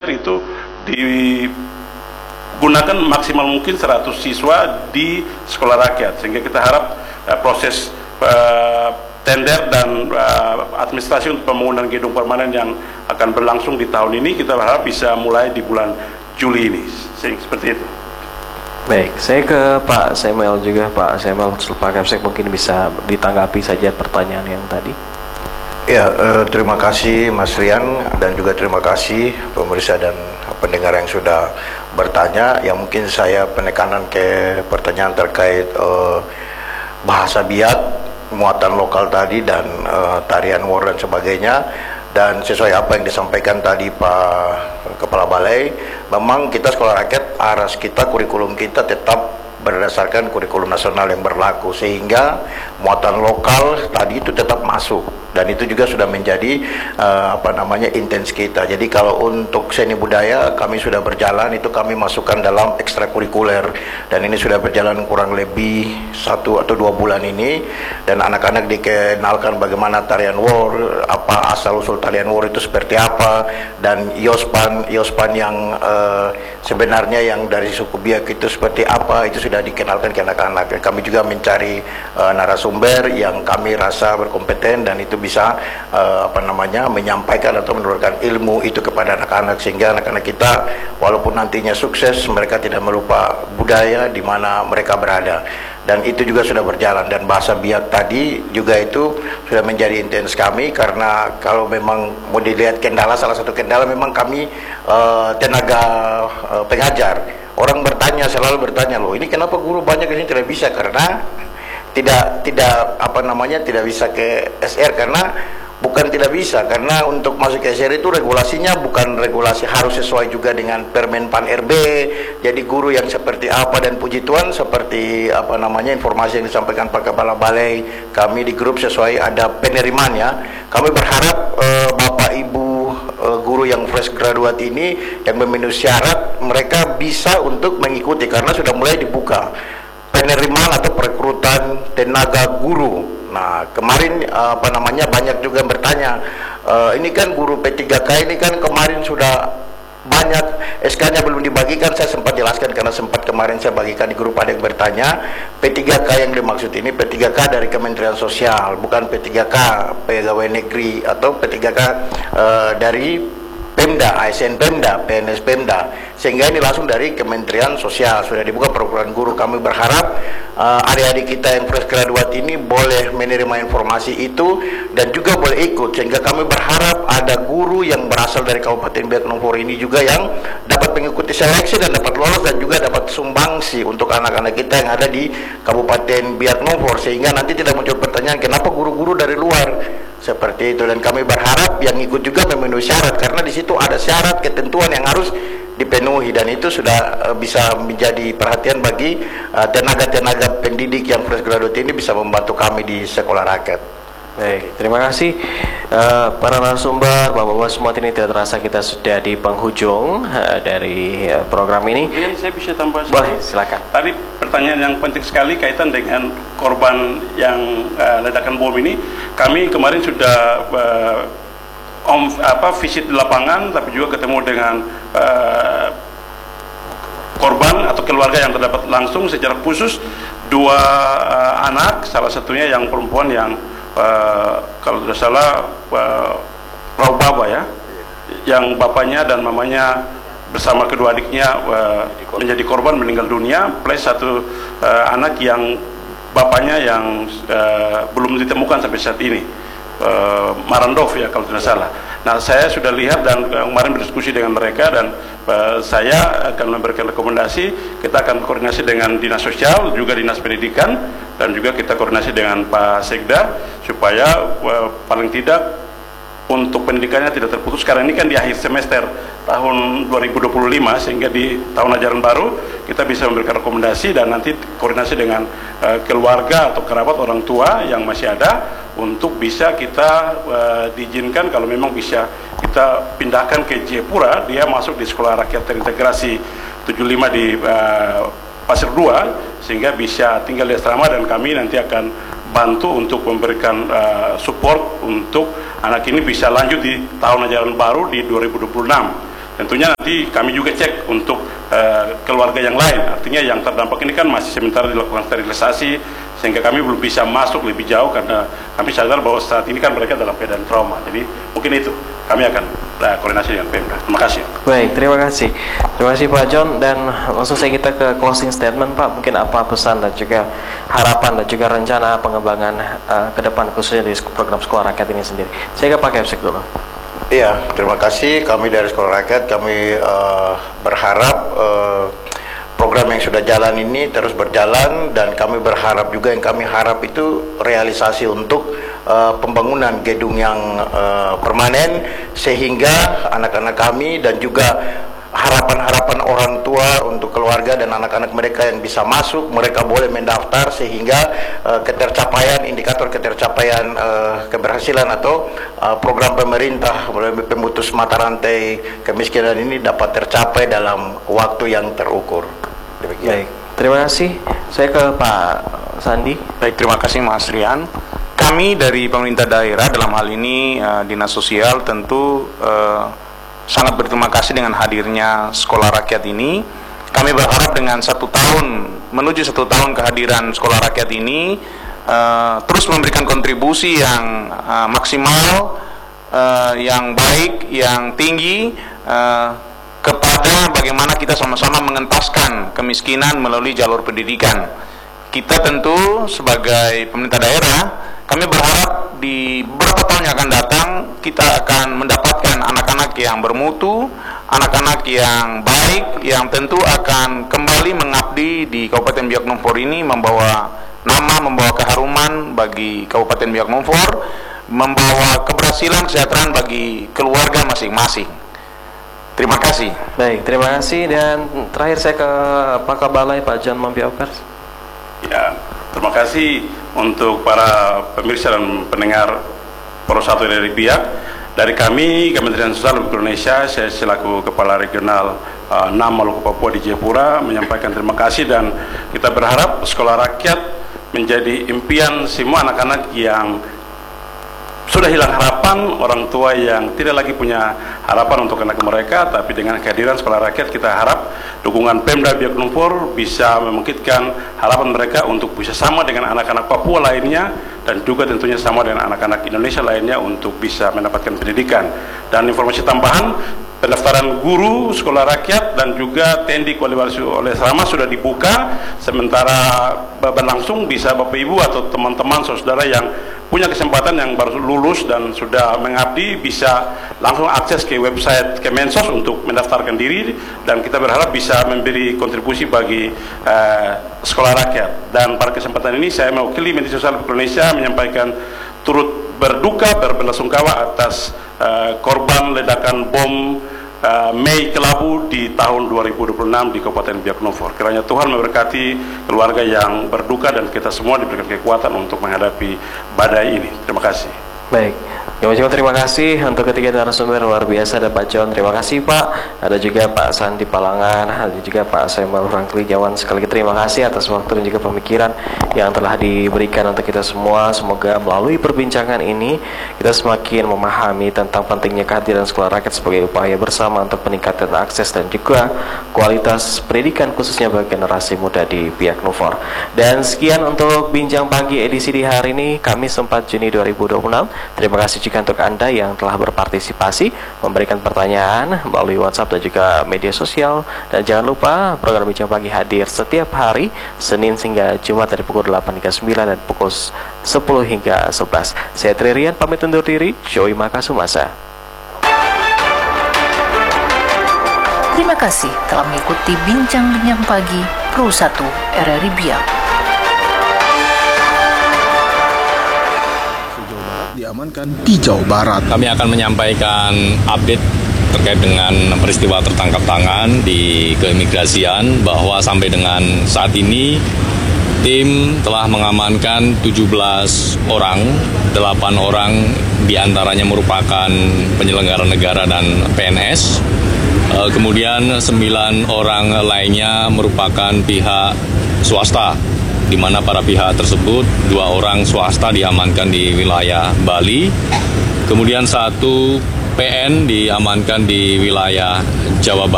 itu digunakan maksimal mungkin 100 siswa di sekolah rakyat, sehingga kita harap proses tender dan administrasi untuk pembangunan gedung permanen yang akan berlangsung di tahun ini kita harap bisa mulai di bulan Juli ini, seperti itu. Baik, saya ke Pak Samuel juga. Pak Samuel, Pak Kapsek mungkin bisa ditanggapi saja pertanyaan yang tadi. Ya, terima kasih Mas Rian, dan juga terima kasih pemirsa dan pendengar yang sudah bertanya. Yang mungkin saya penekanan ke pertanyaan terkait bahasa Biak, muatan lokal tadi, dan tarian war dan sebagainya. Dan sesuai apa yang disampaikan tadi Pak Kepala Balai, memang kita sekolah rakyat, aras kita, kurikulum kita tetap berdasarkan kurikulum nasional yang berlaku, sehingga muatan lokal tadi itu tetap masuk, dan itu juga sudah menjadi intens kita. Jadi kalau untuk seni budaya kami sudah berjalan, itu kami masukkan dalam ekstrakurikuler, dan ini sudah berjalan kurang lebih 1 atau 2 bulan ini, dan anak-anak dikenalkan bagaimana tarian war, apa asal usul tarian war itu seperti apa, dan Yospan yang sebenarnya yang dari suku Biak itu seperti apa, itu sudah dikenalkan ke anak-anak. Kami juga mencari narasumber yang kami rasa berkompeten dan itu bisa menyampaikan atau menurunkan ilmu itu kepada anak-anak, sehingga anak-anak kita walaupun nantinya sukses, mereka tidak melupa budaya di mana mereka berada. Dan itu juga sudah berjalan, dan bahasa Biak tadi juga itu sudah menjadi intens kami, karena kalau memang mau dilihat kendala, salah satu kendala memang kami tenaga pengajar. Orang selalu bertanya, loh ini kenapa guru banyak di sini tidak bisa, karena tidak bisa ke SR, karena bukan tidak bisa, karena untuk masuk ke SR itu regulasinya bukan regulasi harus sesuai juga dengan Permen Pan RB. Jadi guru yang seperti apa, dan puji Tuhan seperti informasi yang disampaikan Pak Kepala Balai, kami di grup sesuai ada penerimaannya. Kami berharap Bapak Ibu guru yang fresh graduate ini yang memenuhi syarat, mereka bisa untuk mengikuti, karena sudah mulai dibuka penerimaan atau perekrutan tenaga guru. Nah, kemarin banyak juga yang bertanya, ini kan guru P3K ini kan kemarin sudah banyak SK-nya belum dibagikan. Saya sempat jelaskan, karena sempat kemarin saya bagikan di grup, ada yang bertanya P3K yang dimaksud ini P3K dari Kementerian Sosial, bukan P3K pegawai negeri atau P3K dari Pemda, ASN Pemda, PNS Pemda, sehingga ini langsung dari Kementerian Sosial, sudah dibuka perguruan guru. Kami berharap adik-adik kita yang fresh graduate ini boleh menerima informasi itu dan juga boleh ikut, sehingga kami berharap ada guru yang berasal dari Kabupaten Biak Numfor ini juga yang dapat mengikuti seleksi dan dapat lolos, dan juga dapat sumbangsi untuk anak-anak kita yang ada di Kabupaten Biak Numfor, sehingga nanti tidak muncul pertanyaan kenapa guru-guru dari luar, seperti itu. Dan kami berharap yang ikut juga memenuhi syarat, karena di situ ada syarat ketentuan yang harus dipenuhi, dan itu sudah bisa menjadi perhatian bagi tenaga-tenaga pendidik yang fresh graduate ini, bisa membantu kami di sekolah rakyat. Baik, terima kasih para narasumber, Bapak-Bapak semua. Ini tidak terasa kita sudah di penghujung dari program ini. Saya bisa tambah? Boleh, silakan. Tadi pertanyaan yang penting sekali kaitan dengan korban yang ledakan bom ini. Kami kemarin sudah visit di lapangan, tapi juga ketemu dengan korban atau keluarga yang terdapat langsung secara khusus 2 anak, salah satunya yang perempuan yang kalau tidak salah Raubaba ya, yang bapaknya dan mamanya bersama kedua adiknya menjadi korban, meninggal dunia, plus 1 anak yang bapaknya yang belum ditemukan sampai saat ini, Marandov ya kalau tidak salah. Nah, saya sudah lihat dan kemarin berdiskusi dengan mereka, dan saya akan memberikan rekomendasi. Kita akan koordinasi dengan Dinas Sosial, juga Dinas Pendidikan, dan juga kita koordinasi dengan Pak Sekda, supaya paling tidak untuk pendidikannya tidak terputus. Karena ini kan di akhir semester tahun 2025, sehingga di tahun ajaran baru kita bisa memberikan rekomendasi dan nanti koordinasi dengan keluarga atau kerabat orang tua yang masih ada, untuk bisa kita diizinkan kalau memang bisa kita pindahkan ke Jayapura, dia masuk di sekolah rakyat terintegrasi 75 di Pasir 2, sehingga bisa tinggal di asrama, dan kami nanti akan bantu untuk memberikan support untuk anak ini bisa lanjut di tahun ajaran baru di 2026. tentunya nanti kami juga cek untuk keluarga yang lain. Artinya yang terdampak ini kan masih sementara dilakukan sterilisasi, sehingga kami belum bisa masuk lebih jauh karena kami sadar bahwa saat ini kan mereka dalam keadaan trauma. Jadi mungkin itu kami akan koordinasi dengan Pemda. Terima kasih. Baik, terima kasih. Terima kasih Pak John, dan langsung saja kita ke closing statement Pak. Mungkin apa pesan dan juga harapan dan juga rencana pengembangan ke depan khususnya di program Sekolah Rakyat ini sendiri. Saya ke Pak Kepsek dulu. Iya, terima kasih. Kami dari Sekolah Rakyat, kami berharap program yang sudah jalan ini terus berjalan, dan kami berharap juga, yang kami harap itu realisasi untuk pembangunan gedung yang permanen, sehingga anak-anak kami dan juga harapan-harapan orang tua untuk keluarga dan anak-anak mereka yang bisa masuk, mereka boleh mendaftar, sehingga ketercapaian, indikator ketercapaian keberhasilan atau program pemerintah pemutus mata rantai kemiskinan ini dapat tercapai dalam waktu yang terukur. Demikian. Baik, terima kasih. Saya ke Pak Sandi. Baik, terima kasih Mas Rian. Kami dari pemerintah daerah dalam hal ini Dinas Sosial tentu sangat berterima kasih dengan hadirnya Sekolah Rakyat ini. Kami berharap dengan 1 tahun, menuju 1 tahun kehadiran Sekolah Rakyat ini terus memberikan kontribusi yang maksimal, yang baik, yang tinggi kepada bagaimana kita sama-sama mengentaskan kemiskinan melalui jalur pendidikan. Kita tentu sebagai pemerintah daerah, kami berharap di beberapa tahun yang akan datang kita akan mendapatkan anak-anak yang bermutu, anak-anak yang baik, yang tentu akan kembali mengabdi di Kabupaten Biak Numfor ini, membawa nama, membawa keharuman bagi Kabupaten Biak Numfor, membawa keberhasilan kesejahteraan bagi keluarga masing-masing. Terima kasih. Baik, terima kasih, dan terakhir saya ke Pak Kabalai, Pak John Mampiaukars. Ya, terima kasih untuk para pemirsa dan pendengar Pro 1 dari Biak. Dari kami, Kementerian Sosial Republik Indonesia, saya selaku Kepala Regional 6 Maluku Papua di Jayapura menyampaikan terima kasih, dan kita berharap Sekolah Rakyat menjadi impian semua anak-anak yang sudah hilang harapan, orang tua yang tidak lagi punya harapan untuk anak mereka. Tapi dengan kehadiran Sekolah Rakyat, kita harap dukungan Pemda Biak Numfor bisa memungkinkan harapan mereka untuk bisa sama dengan anak-anak Papua lainnya, dan juga tentunya sama dengan anak-anak Indonesia lainnya untuk bisa mendapatkan pendidikan. Dan informasi tambahan, pendaftaran guru Sekolah Rakyat dan juga TNI kualifikasi oleh Serama sudah dibuka, sementara berlangsung bisa Bapak Ibu atau teman-teman saudara yang punya kesempatan yang baru lulus dan sudah mengabdi bisa langsung akses ke website Kemensos untuk mendaftarkan diri, dan kita berharap bisa memberi kontribusi bagi Sekolah Rakyat. Dan pada kesempatan ini saya mewakili Menteri Sosial Indonesia menyampaikan turut berduka, berbelasungkawa atas korban ledakan bom Mei Kelabu di tahun 2026 di Kabupaten Biak Numfor. Kiranya Tuhan memberkati keluarga yang berduka dan kita semua diberikan kekuatan untuk menghadapi badai ini. Terima kasih. Baik, terima kasih untuk ketiga narasumber luar biasa. Ada Pak John, terima kasih Pak. Ada juga Pak Sandi Palangan, ada juga Pak Samuel Rangkli Jawan. Sekali lagi terima kasih atas waktu dan juga pemikiran yang telah diberikan untuk kita semua. Semoga melalui perbincangan ini kita semakin memahami tentang pentingnya kehadiran Sekolah Rakyat sebagai upaya bersama untuk peningkatan akses dan juga kualitas pendidikan khususnya bagi generasi muda di Biak Numfor. Dan sekian untuk Bincang Pagi edisi di hari ini, Kamis 4 Juni 2026. Terima kasih juga untuk Anda yang telah berpartisipasi, memberikan pertanyaan melalui WhatsApp dan juga media sosial. Dan jangan lupa program Bincang Pagi hadir setiap hari Senin hingga Jumat dari pukul 8 hingga 9 dan pukul 10 hingga 11. Saya Tririan pamit undur diri. Joey Makasumasa. Terima kasih telah mengikuti Bincang-Bincang Pagi Pro 1 RRI Biak. Diamankan di Jawa Barat. Kami akan menyampaikan update terkait dengan peristiwa tertangkap tangan di keimigrasian, bahwa sampai dengan saat ini tim telah mengamankan 17 orang, 8 orang diantaranya merupakan penyelenggara negara dan PNS, kemudian 9 orang lainnya merupakan pihak swasta, di mana para pihak tersebut 2 orang swasta diamankan di wilayah Bali, kemudian 1 PN diamankan di wilayah Jawa Barat.